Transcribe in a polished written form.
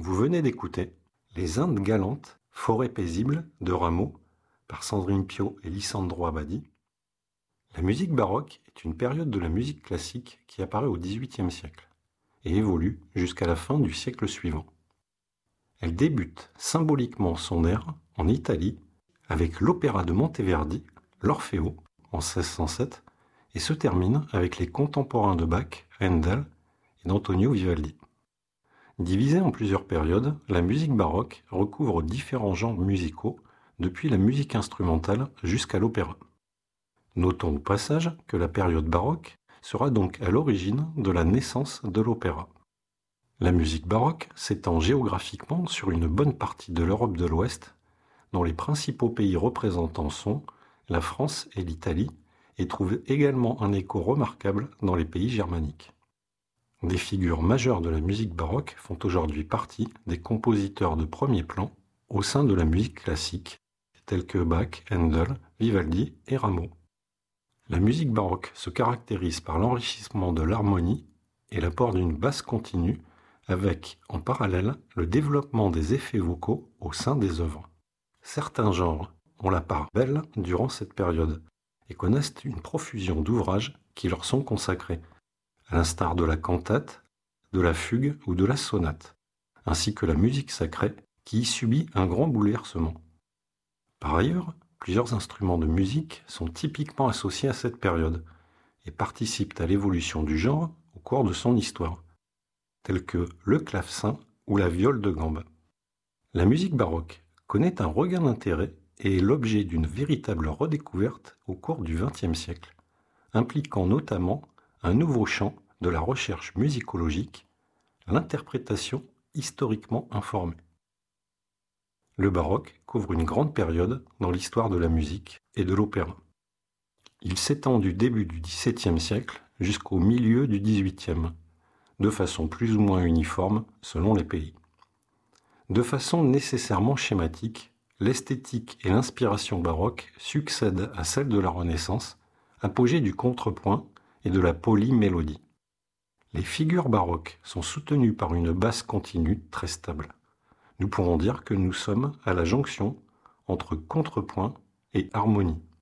Vous venez d'écouter Les Indes galantes, forêt paisible de Rameau par Sandrine Piot et Lissandro Abadi. La musique baroque est une période de la musique classique qui apparaît au XVIIIe siècle et évolue jusqu'à la fin du siècle suivant. Elle débute symboliquement son ère en Italie avec l'opéra de Monteverdi, l'Orfeo, en 1607, et se termine avec les contemporains de Bach, Handel et d'Antonio Vivaldi. Divisée en plusieurs périodes, la musique baroque recouvre différents genres musicaux, depuis la musique instrumentale jusqu'à l'opéra. Notons au passage que la période baroque sera donc à l'origine de la naissance de l'opéra. La musique baroque s'étend géographiquement sur une bonne partie de l'Europe de l'Ouest, dont les principaux pays représentants sont la France et l'Italie, et trouve également un écho remarquable dans les pays germaniques. Des figures majeures de la musique baroque font aujourd'hui partie des compositeurs de premier plan au sein de la musique classique, tels que Bach, Handel, Vivaldi et Rameau. La musique baroque se caractérise par l'enrichissement de l'harmonie et l'apport d'une basse continue, avec, en parallèle, le développement des effets vocaux au sein des œuvres. Certains genres ont la part belle durant cette période et connaissent une profusion d'ouvrages qui leur sont consacrés, à l'instar de la cantate, de la fugue ou de la sonate, ainsi que la musique sacrée qui y subit un grand bouleversement. Par ailleurs, plusieurs instruments de musique sont typiquement associés à cette période et participent à l'évolution du genre au cours de son histoire, tels que le clavecin ou la viole de gambe. La musique baroque connaît un regain d'intérêt et est l'objet d'une véritable redécouverte au cours du XXe siècle, impliquant notamment un nouveau champ de la recherche musicologique, l'interprétation historiquement informée. Le baroque couvre une grande période dans l'histoire de la musique et de l'opéra. Il s'étend du début du XVIIe siècle jusqu'au milieu du XVIIIe, de façon plus ou moins uniforme selon les pays. De façon nécessairement schématique, l'esthétique et l'inspiration baroque succèdent à celle de la Renaissance, apogée du contrepoint et de la polymélodie. Les figures baroques sont soutenues par une basse continue très stable. Nous pourrons dire que nous sommes à la jonction entre contrepoint et harmonie.